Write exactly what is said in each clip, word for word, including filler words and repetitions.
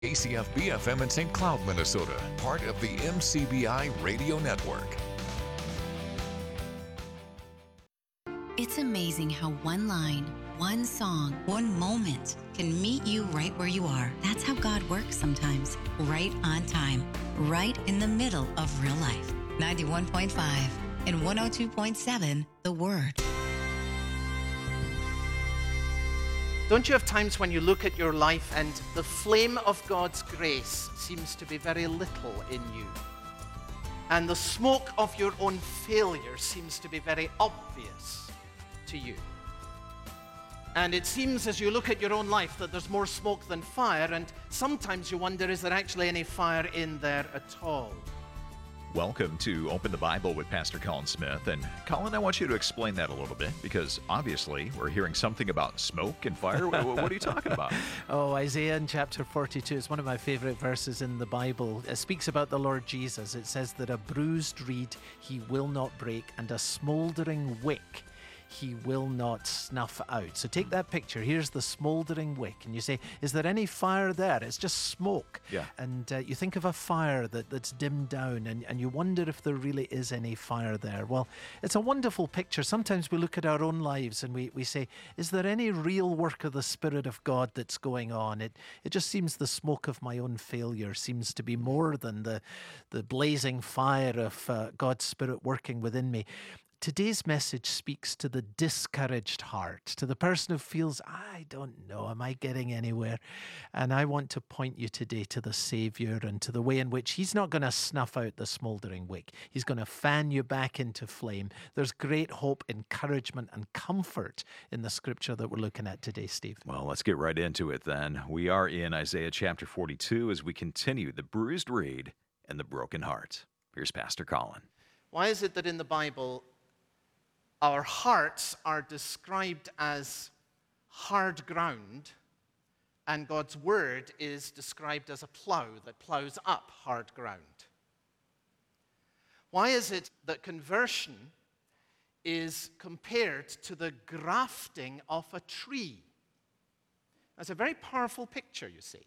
A C F B F M in Saint Cloud, Minnesota, part of the M C B I Radio Network. It's amazing how one line, one song, one moment can meet you right where you are. That's how God works sometimes, right on time, right in the middle of real life. ninety-one point five and one oh two point seven, The Word. Don't you have times when you look at your life and the flame of God's grace seems to be very little in you? And the smoke of your own failure seems to be very obvious to you. And it seems as you look at your own life that there's more smoke than fire, and sometimes you wonder, is there actually any fire in there at all? Welcome to Open the Bible with Pastor Colin Smith. And Colin, I want you to explain that a little bit, because obviously we're hearing something about smoke and fire. what, what are you talking about? Oh, Isaiah in chapter forty-two is one of my favorite verses in the Bible. It speaks about the Lord Jesus. It says that a bruised reed he will not break, and a smoldering wick he will not snuff out. So take that picture. Here's the smoldering wick, and you say, is there any fire there? It's just smoke. Yeah. And uh, you think of a fire that, that's dimmed down, and, and you wonder if there really is any fire there. Well, it's a wonderful picture. Sometimes we look at our own lives and we, we say, is there any real work of the Spirit of God that's going on? It it just seems the smoke of my own failure seems to be more than the, the blazing fire of uh, God's Spirit working within me. Today's message speaks to the discouraged heart, to the person who feels, I don't know, am I getting anywhere? And I want to point you today to the Savior and to the way in which he's not going to snuff out the smoldering wick. He's going to fan you back into flame. There's great hope, encouragement, and comfort in the scripture that we're looking at today, Steve. Well, let's get right into it then. We are in Isaiah chapter forty-two as we continue the bruised reed and the broken heart. Here's Pastor Colin. Why is it that in the Bible our hearts are described as hard ground, and God's word is described as a plow that plows up hard ground? Why is it that conversion is compared to the grafting of a tree? That's a very powerful picture, you see.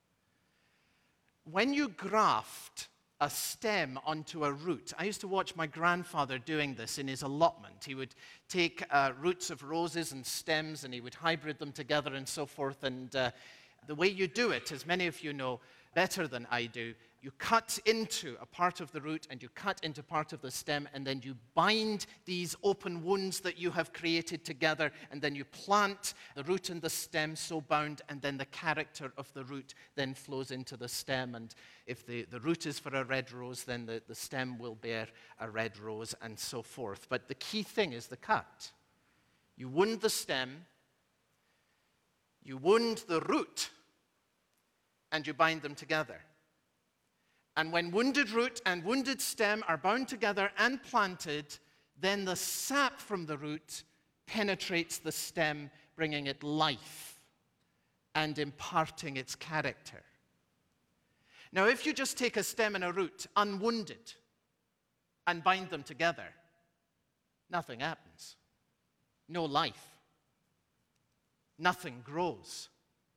When you graft a stem onto a root. I used to watch my grandfather doing this in his allotment. He would take uh, roots of roses and stems and he would hybrid them together and so forth. And uh, the way you do it, as many of you know better than I do, you cut into a part of the root and you cut into part of the stem, and then you bind these open wounds that you have created together, and then you plant the root and the stem so bound, and then the character of the root then flows into the stem. And if the, the root is for a red rose, then the, the stem will bear a red rose, and so forth. But the key thing is the cut. You wound the stem, you wound the root, and you bind them together. And when wounded root and wounded stem are bound together and planted, then the sap from the root penetrates the stem, bringing it life and imparting its character. Now, if you just take a stem and a root, unwounded, and bind them together, nothing happens. No life. Nothing grows.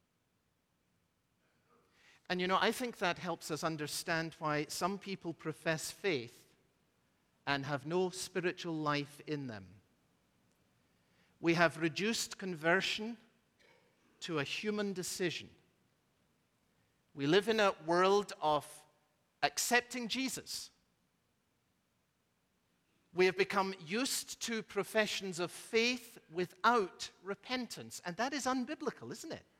And you know, I think that helps us understand why some people profess faith and have no spiritual life in them. We have reduced conversion to a human decision. We live in a world of accepting Jesus. We have become used to professions of faith without repentance, and that is unbiblical, isn't it?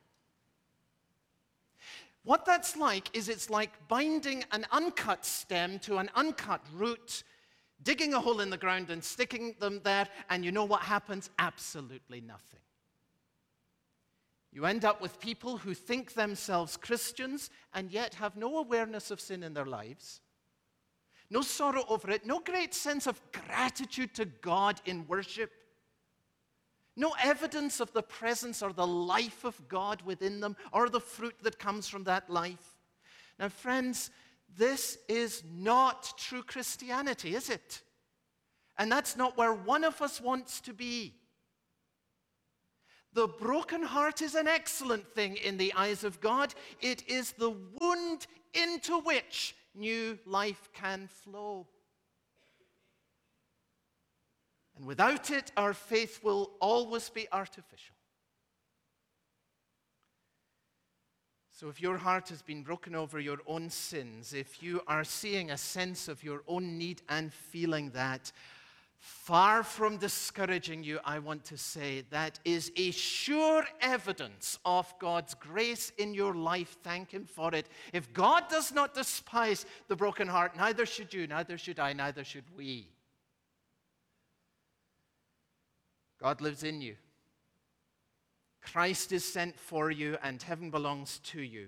What that's like is it's like binding an uncut stem to an uncut root, digging a hole in the ground and sticking them there, and you know what happens? Absolutely nothing. You end up with people who think themselves Christians and yet have no awareness of sin in their lives, no sorrow over it, no great sense of gratitude to God in worship, no evidence of the presence or the life of God within them or the fruit that comes from that life. Now, friends, this is not true Christianity, is it? And that's not where one of us wants to be. The broken heart is an excellent thing in the eyes of God. It is the wound into which new life can flow. And without it, our faith will always be artificial. So if your heart has been broken over your own sins, if you are seeing a sense of your own need and feeling that, far from discouraging you, I want to say that is a sure evidence of God's grace in your life. Thank Him for it. If God does not despise the broken heart, neither should you, neither should I, neither should we. God lives in you. Christ is sent for you, and heaven belongs to you.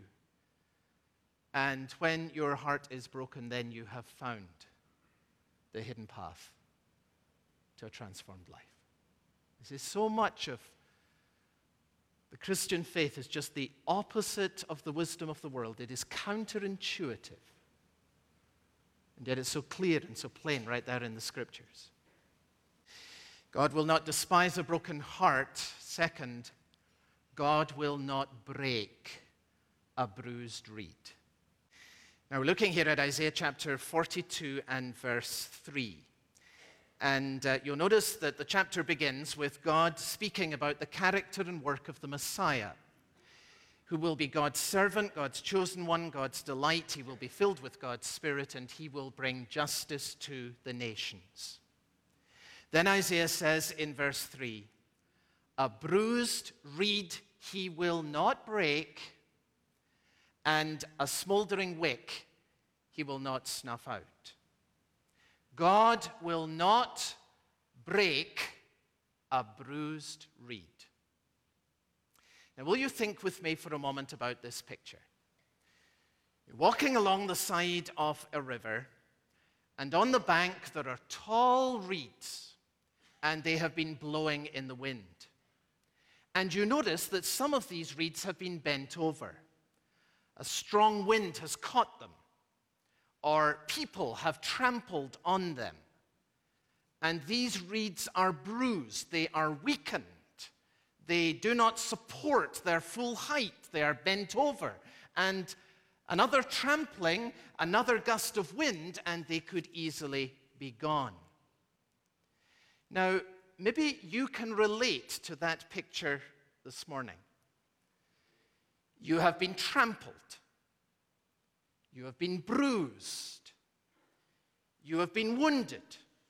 And when your heart is broken, then you have found the hidden path to a transformed life. This is so much of the Christian faith is just the opposite of the wisdom of the world. It is counterintuitive. And yet it's so clear and so plain right there in the Scriptures. God will not despise a broken heart. Second, God will not break a bruised reed. Now we're looking here at Isaiah chapter forty-two and verse three. And uh, you'll notice that the chapter begins with God speaking about the character and work of the Messiah, who will be God's servant, God's chosen one, God's delight. He will be filled with God's Spirit, and he will bring justice to the nations. Then Isaiah says in verse three, a bruised reed he will not break, and a smoldering wick he will not snuff out. God will not break a bruised reed. Now, will you think with me for a moment about this picture? You're walking along the side of a river, and on the bank there are tall reeds, and they have been blowing in the wind. And you notice that some of these reeds have been bent over. A strong wind has caught them, or people have trampled on them. And these reeds are bruised, they are weakened. They do not support their full height, they are bent over. And another trampling, another gust of wind, and they could easily be gone. Now, maybe you can relate to that picture this morning. You have been trampled. You have been bruised. You have been wounded.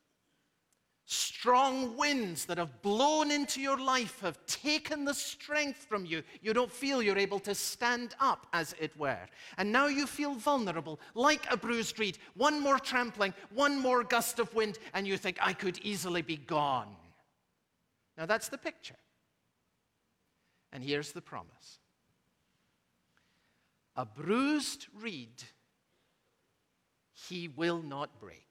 Strong winds that have blown into your life have taken the strength from you. You don't feel you're able to stand up, as it were. And now you feel vulnerable, like a bruised reed. One more trampling, one more gust of wind, and you think, I could easily be gone. Now that's the picture. And here's the promise. A bruised reed he will not break.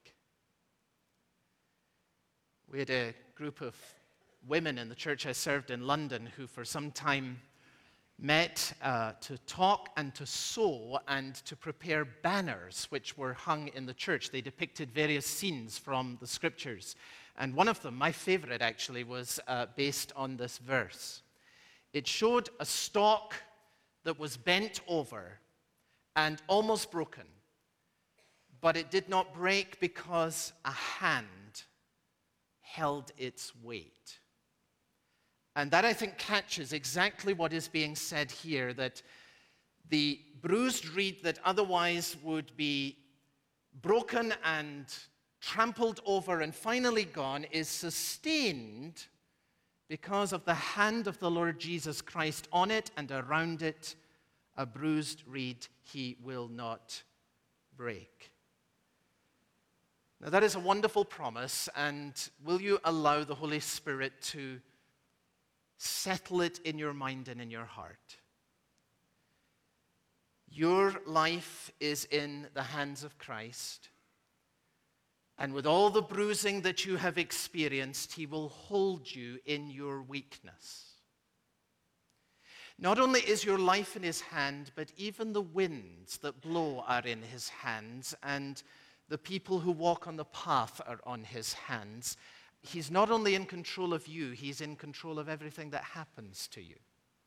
We had a group of women in the church I served in London who for some time met uh, to talk and to sew and to prepare banners which were hung in the church. They depicted various scenes from the Scriptures. And one of them, my favorite actually, was uh, based on this verse. It showed a stalk that was bent over and almost broken, but it did not break because a hand held its weight. And that, I think, catches exactly what is being said here, that the bruised reed that otherwise would be broken and trampled over and finally gone is sustained because of the hand of the Lord Jesus Christ on it, and around it a bruised reed he will not break. Now that is a wonderful promise, and will you allow the Holy Spirit to settle it in your mind and in your heart? Your life is in the hands of Christ, and with all the bruising that you have experienced, he will hold you in your weakness. Not only is your life in his hand, but even the winds that blow are in his hands, and the people who walk on the path are on his hands. he's not only in control of you, he's in control of everything that happens to you.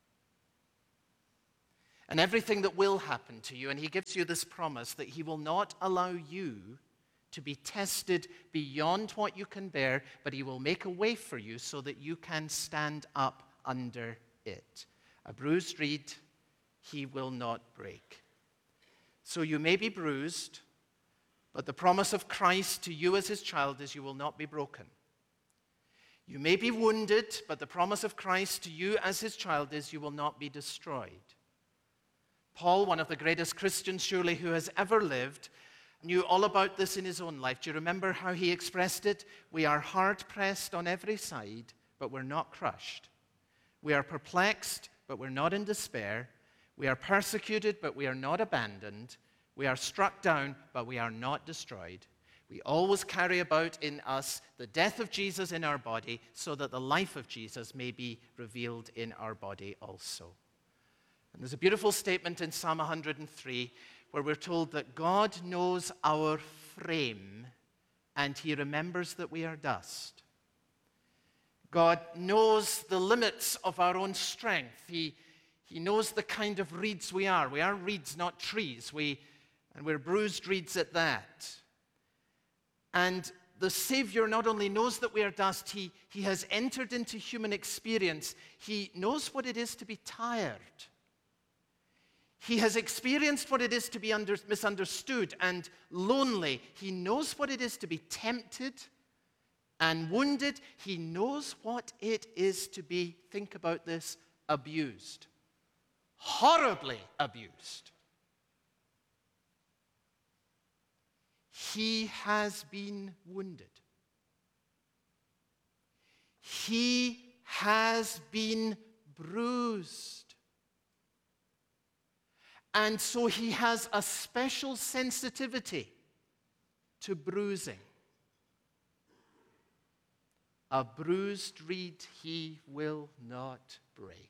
And everything that will happen to you. And he gives you this promise that he will not allow you to be tested beyond what you can bear, but he will make a way for you so that you can stand up under it. A bruised reed he will not break. So you may be bruised, but the promise of Christ to you as his child is you will not be broken. You may be wounded, but the promise of Christ to you as his child is you will not be destroyed. Paul, one of the greatest Christians surely who has ever lived, knew all about this in his own life. Do you remember how he expressed it? We are hard-pressed on every side, but we're not crushed. We are perplexed, but we're not in despair. We are persecuted, but we are not abandoned. We are struck down, but we are not destroyed. We always carry about in us the death of Jesus in our body, so that the life of Jesus may be revealed in our body also. And there's a beautiful statement in Psalm one hundred three where we're told that God knows our frame and he remembers that we are dust. God knows the limits of our own strength. He, he knows the kind of reeds we are. We are reeds, not trees. We, and we're bruised reeds at that. And the Savior not only knows that we are dust, he, he has entered into human experience. He knows what it is to be tired. He has experienced what it is to be under, misunderstood and lonely. He knows what it is to be tempted and wounded. He knows what it is to be, think about this, abused. Horribly abused. He has been wounded. He has been bruised. And so he has a special sensitivity to bruising. A bruised reed he will not break.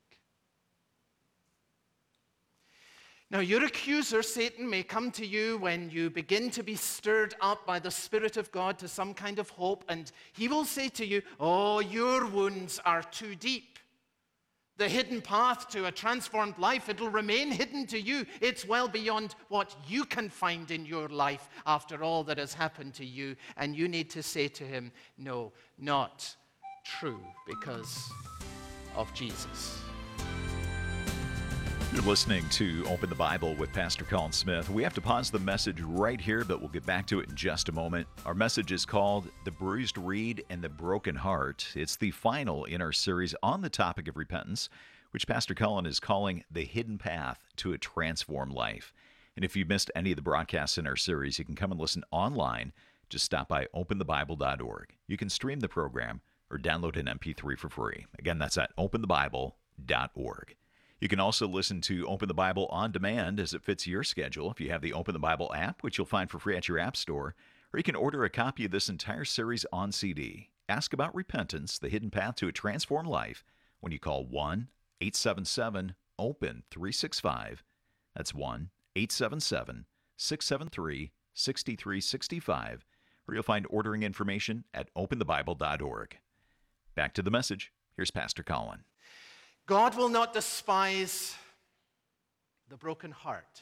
Now, your accuser, Satan, may come to you when you begin to be stirred up by the Spirit of God to some kind of hope, and he will say to you, oh, your wounds are too deep. The hidden path to a transformed life, it'll remain hidden to you. It's well beyond what you can find in your life after all that has happened to you. And you need to say to him, no, not true, because of Jesus. You're listening to Open the Bible with Pastor Colin Smith. We have to pause the message right here, but we'll get back to it in just a moment. Our message is called The Bruised Reed and the Broken Heart. It's the final in our series on the topic of repentance, which Pastor Colin is calling The Hidden Path to a Transformed Life. And if you missed any of the broadcasts in our series, you can come and listen online. Just stop by open the bible dot org. You can stream the program or download an M P three for free. Again, that's at open the bible dot org. You can also listen to Open the Bible on demand as it fits your schedule if you have the Open the Bible app, which you'll find for free at your app store, or you can order a copy of this entire series on C D. Ask about repentance, the hidden path to a transformed life, when you call one eight seven seven open three six five. That's one eight seven seven six seven three six three six five, or you'll find ordering information at open the bible dot org. Back to the message. Here's Pastor Colin. God will not despise the broken heart.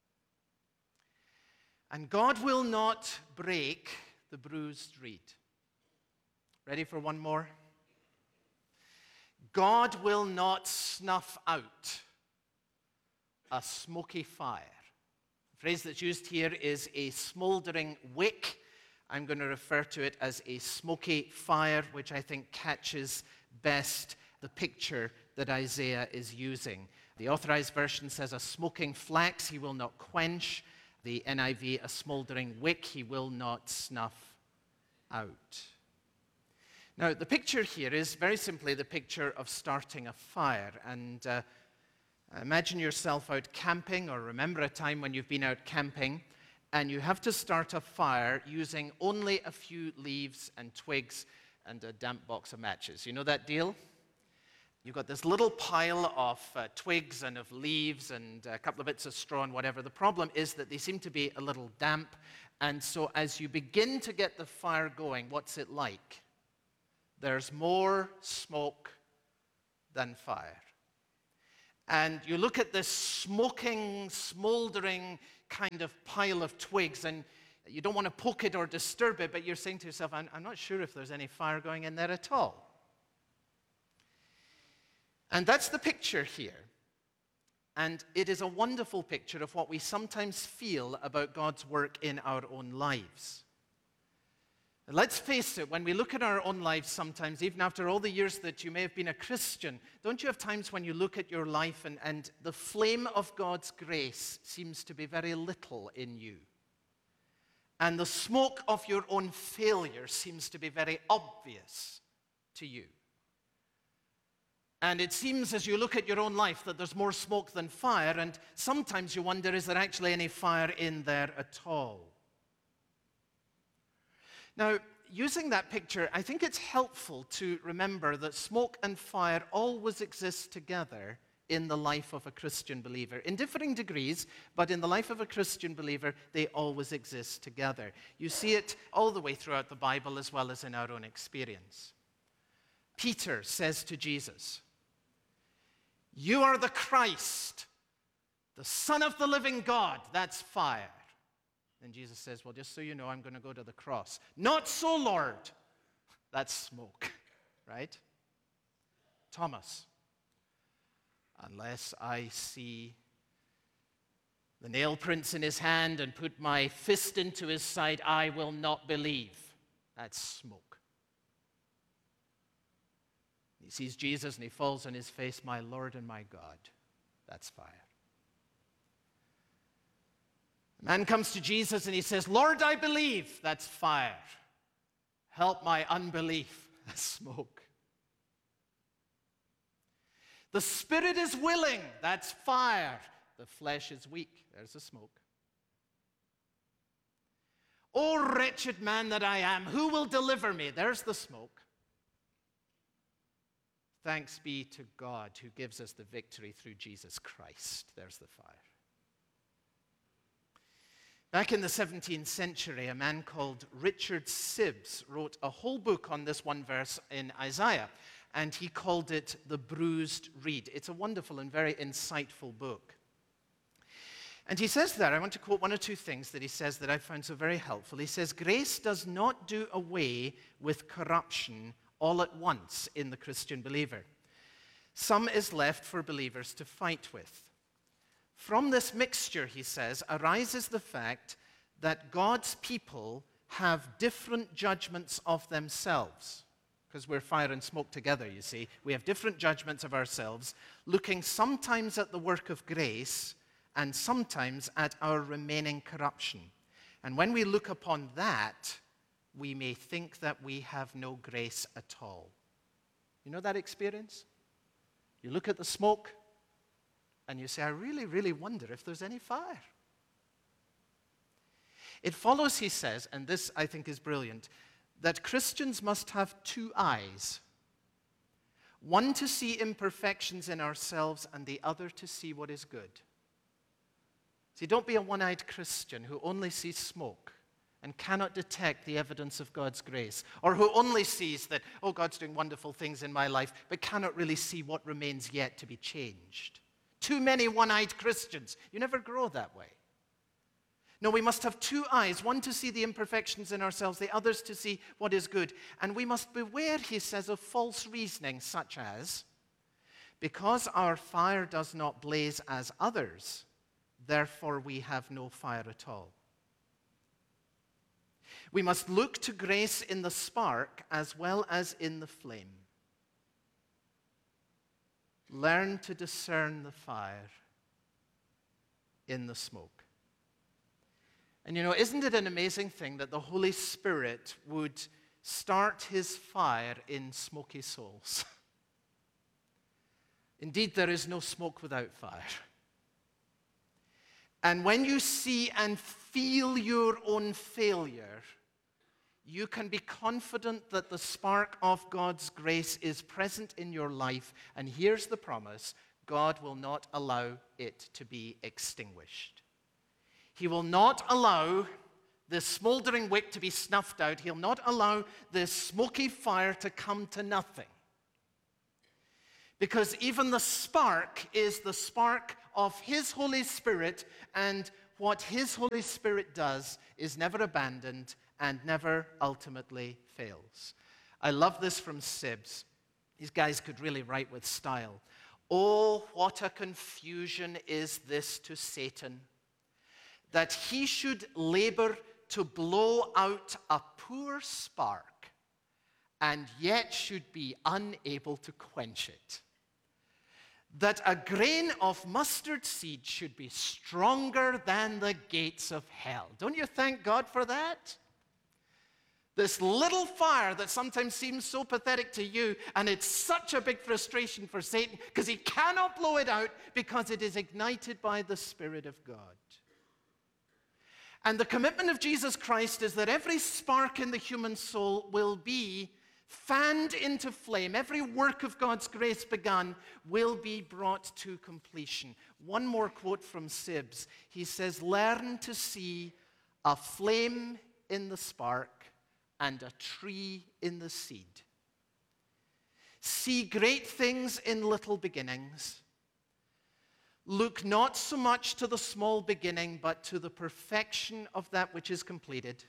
And God will not break the bruised reed. Ready for one more? God will not snuff out a smoky fire. The phrase that's used here is a smoldering wick. I'm going to refer to it as a smoky fire, which I think catches best the picture that Isaiah is using. The Authorized Version says a smoking flax he will not quench. The N I V, a smoldering wick he will not snuff out. Now, the picture here is very simply the picture of starting a fire. And uh, imagine yourself out camping, or remember a time when you've been out camping, and you have to start a fire using only a few leaves and twigs and a damp box of matches. You know that deal? You've got this little pile of uh, twigs and of leaves and a couple of bits of straw and whatever. The problem is that they seem to be a little damp. And so as you begin to get the fire going, what's it like? there's more smoke than fire. And you look at this smoking, smoldering kind of pile of twigs, and you don't want to poke it or disturb it, but you're saying to yourself, I'm, I'm not sure if there's any fire going in there at all. And that's the picture here. And it is a wonderful picture of what we sometimes feel about God's work in our own lives. And let's face it, when we look at our own lives sometimes, even after all the years that you may have been a Christian, don't you have times when you look at your life and, and the flame of God's grace seems to be very little in you? And the smoke of your own failure seems to be very obvious to you. And it seems as you look at your own life that there's more smoke than fire, and sometimes you wonder, is there actually any fire in there at all? Now, using that picture, I think it's helpful to remember that smoke and fire always exist together in the life of a Christian believer. In differing degrees, but in the life of a Christian believer, they always exist together. You see it all the way throughout the Bible as well as in our own experience. Peter says to Jesus, "You are the Christ, the Son of the living God." That's fire. And Jesus says, well, just so you know, I'm going to go to the cross. "Not so, Lord." That's smoke, right? Thomas, "Unless I see the nail prints in his hand and put my fist into his side, I will not believe." That's smoke. He sees Jesus and he falls on his face, "My Lord and my God." That's fire. A man comes to Jesus and he says, "Lord, I believe." That's fire. "Help my unbelief." That's smoke. "The spirit is willing." That's fire. "The flesh is weak." There's the smoke. "O wretched man that I am, who will deliver me?" There's the smoke. "Thanks be to God who gives us the victory through Jesus Christ." There's the fire. Back in the seventeenth century, a man called Richard Sibbes wrote a whole book on this one verse in Isaiah, and he called it The Bruised Reed. It's a wonderful and very insightful book. And he says there, I want to quote one or two things that he says that I found so very helpful. He says, "Grace does not do away with corruption all at once in the Christian believer. Some is left for believers to fight with. From this mixture," he says, "arises the fact that God's people have different judgments of themselves." Because we're fire and smoke together, you see. We have different judgments of ourselves, looking sometimes at the work of grace and sometimes at our remaining corruption. And when we look upon that, we may think that we have no grace at all. You know that experience? You look at the smoke, and you say, I really, really wonder if there's any fire. It follows, he says, and this I think is brilliant, that Christians must have two eyes. One to see imperfections in ourselves and the other to see what is good. See, don't be a one-eyed Christian who only sees smoke and cannot detect the evidence of God's grace, or who only sees that, oh, God's doing wonderful things in my life, but cannot really see what remains yet to be changed. Too many one-eyed Christians. You never grow that way. No, we must have two eyes, one to see the imperfections in ourselves, the others to see what is good. And we must beware, he says, of false reasoning, such as, because our fire does not blaze as others, therefore we have no fire at all. We must look to grace in the spark as well as in the flame. Learn to discern the fire in the smoke. And you know, isn't it an amazing thing that the Holy Spirit would start his fire in smoky souls? Indeed, there is no smoke without fire. And when you see and feel your own failure, you can be confident that the spark of God's grace is present in your life. And here's the promise: God will not allow it to be extinguished. He will not allow this smoldering wick to be snuffed out. He'll not allow this smoky fire to come to nothing. Because even the spark is the spark of His Holy Spirit, and what His Holy Spirit does is never abandoned and never ultimately fails. I love this from Sibbes. These guys could really write with style. Oh, what a confusion is this to Satan, that he should labor to blow out a poor spark, and yet should be unable to quench it. That a grain of mustard seed should be stronger than the gates of hell. Don't you thank God for that? This little fire that sometimes seems so pathetic to you, and it's such a big frustration for Satan because he cannot blow it out because it is ignited by the Spirit of God. And the commitment of Jesus Christ is that every spark in the human soul will be fanned into flame. Every work of God's grace begun will be brought to completion. One more quote from Sibbes. He says, learn to see a flame in the spark and a tree in the seed. See great things in little beginnings. Look not so much to the small beginning, but to the perfection of that which is completed.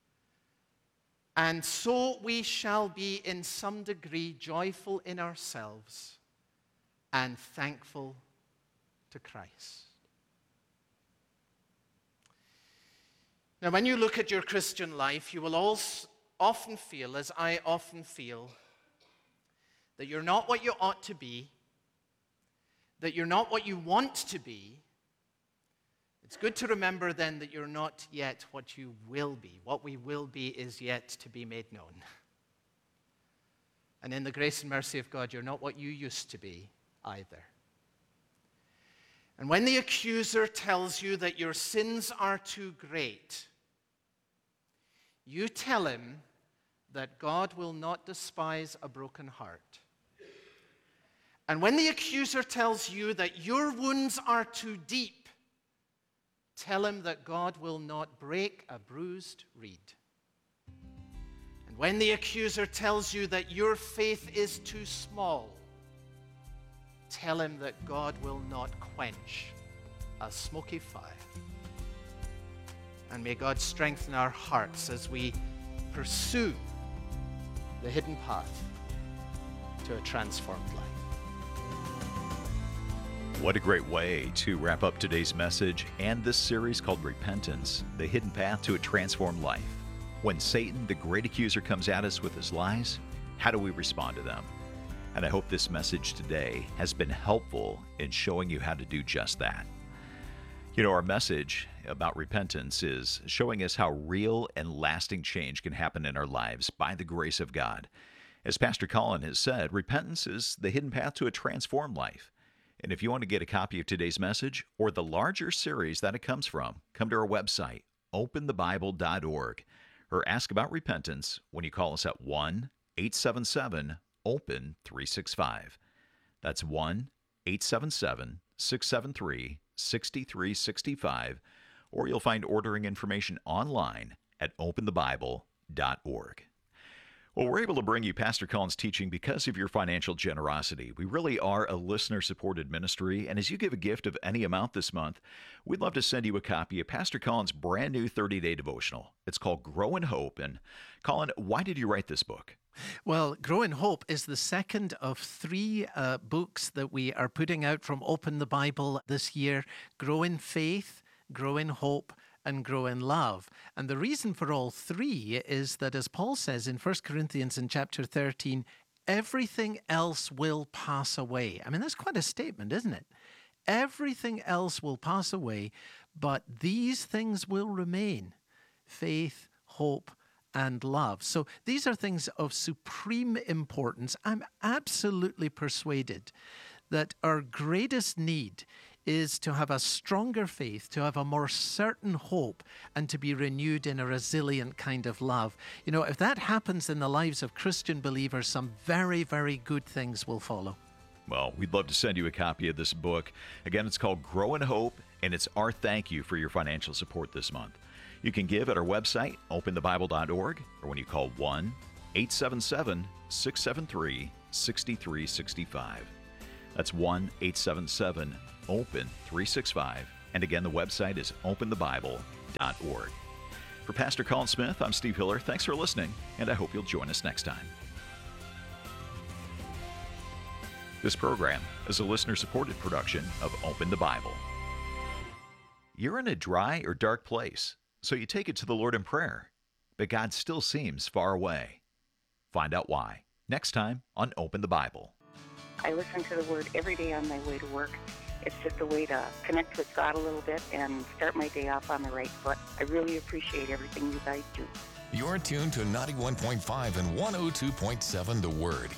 And so we shall be in some degree joyful in ourselves and thankful to Christ. Now, when you look at your Christian life, you will also often feel, as I often feel, that you're not what you ought to be, that you're not what you want to be. It's good to remember then that you're not yet what you will be. What we will be is yet to be made known. And in the grace and mercy of God, you're not what you used to be either. And when the accuser tells you that your sins are too great, you tell him that God will not despise a broken heart. And when the accuser tells you that your wounds are too deep, tell him that God will not break a bruised reed. And when the accuser tells you that your faith is too small, tell him that God will not quench a smoky fire. And may God strengthen our hearts as we pursue the hidden path to a transformed life. What a great way to wrap up today's message and this series called Repentance, the hidden path to a transformed life. When Satan, the great accuser, comes at us with his lies, how do we respond to them? And I hope this message today has been helpful in showing you how to do just that. You know, our message about repentance is showing us how real and lasting change can happen in our lives by the grace of God. As Pastor Colin has said, repentance is the hidden path to a transformed life. And if you want to get a copy of today's message or the larger series that it comes from, come to our website, open the bible dot org, or ask about repentance when you call us at one eight seven seven open three six five. That's one eight seven seven six seven three six three six five, or you'll find ordering information online at open the bible dot org. Well, we're able to bring you Pastor Colin's teaching because of your financial generosity. We really are a listener-supported ministry, and as you give a gift of any amount this month, we'd love to send you a copy of Pastor Colin's brand new thirty-day devotional. It's called Grow in Hope. And Colin, why did you write this book? Well, Grow in Hope is the second of three uh, books that we are putting out from Open the Bible this year. Grow in Faith, Grow in Hope, and Grow in Love. And the reason for all three is that, as Paul says in First Corinthians in chapter thirteen, everything else will pass away. I mean, that's quite a statement, isn't it? Everything else will pass away, but these things will remain: faith, hope, and love. So these are things of supreme importance. I'm absolutely persuaded that our greatest need is to have a stronger faith, to have a more certain hope, and to be renewed in a resilient kind of love. You know, if that happens in the lives of Christian believers, some very, very good things will follow. Well, we'd love to send you a copy of this book. Again, it's called Grow in Hope, and it's our thank you for your financial support this month. You can give at our website, open the bible dot org, or when you call one eight seven seven, six seven three, six three six five. That's one eight seven seven, open three six five. And again, the website is open the bible dot org. For Pastor Colin Smith, I'm Steve Hiller. Thanks for listening, and I hope you'll join us next time. This program is a listener-supported production of Open the Bible. You're in a dry or dark place, so you take it to the Lord in prayer, but God still seems far away. Find out why next time on Open the Bible. I listen to the Word every day on my way to work. It's just a way to connect with God a little bit and start my day off on the right foot. I really appreciate everything you guys do. You're tuned to ninety-one point five and one oh two point seven The Word.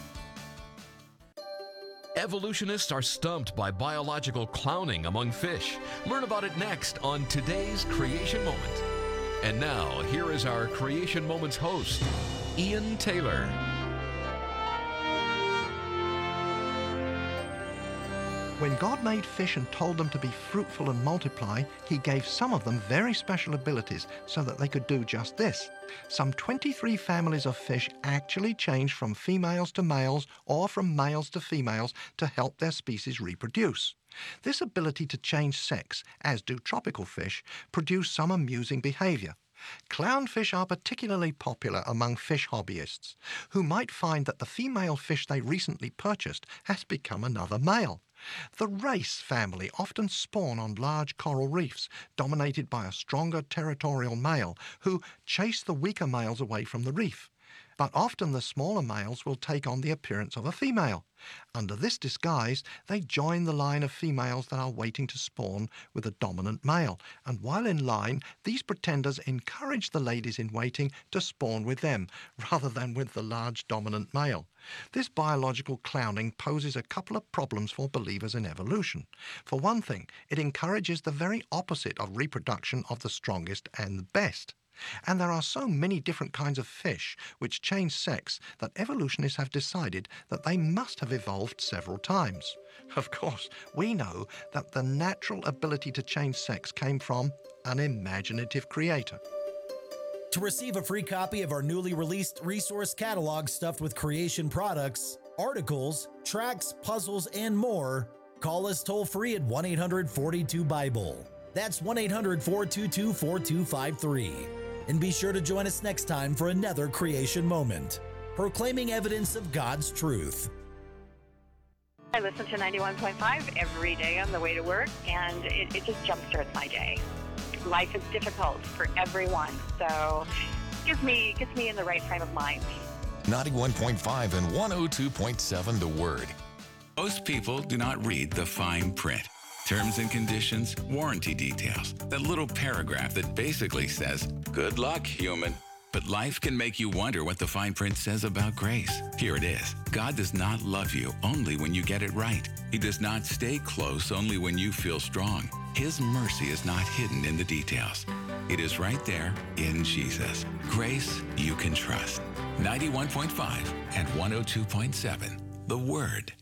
Evolutionists are stumped by biological clowning among fish. Learn about it next on today's Creation Moment. And now, here is our Creation Moments host, Ian Taylor. When God made fish and told them to be fruitful and multiply, he gave some of them very special abilities so that they could do just this. Some twenty-three families of fish actually changed from females to males or from males to females to help their species reproduce. This ability to change sex, as do tropical fish, produce some amusing behavior. Clownfish are particularly popular among fish hobbyists, who might find that the female fish they recently purchased has become another male. The race family often spawn on large coral reefs, dominated by a stronger territorial male, who chase the weaker males away from the reef. But often the smaller males will take on the appearance of a female. Under this disguise, they join the line of females that are waiting to spawn with a dominant male, and while in line, these pretenders encourage the ladies in waiting to spawn with them, rather than with the large dominant male. This biological clowning poses a couple of problems for believers in evolution. For one thing, it encourages the very opposite of reproduction of the strongest and the best. And there are so many different kinds of fish which change sex that evolutionists have decided that they must have evolved several times. Of course, we know that the natural ability to change sex came from an imaginative creator. To receive a free copy of our newly released resource catalog stuffed with creation products, articles, tracks, puzzles, and more, call us toll-free at one eight hundred, four two, BIBLE. That's one eight hundred, four two two, four two five three. And be sure to join us next time for another Creation Moment, proclaiming evidence of God's truth. I listen to ninety-one point five every day on the way to work, and it, it just jumpstarts my day. Life is difficult for everyone, so it gives me, gets me in the right frame of mind. ninety-one point five and one oh two point seven The Word. Most people do not read the fine print. Terms and conditions, warranty details, that little paragraph that basically says, good luck, human. But life can make you wonder what the fine print says about grace. Here it is. God does not love you only when you get it right. He does not stay close only when you feel strong. His mercy is not hidden in the details. It is right there in Jesus. Grace you can trust. ninety-one point five and one oh two point seven, The Word.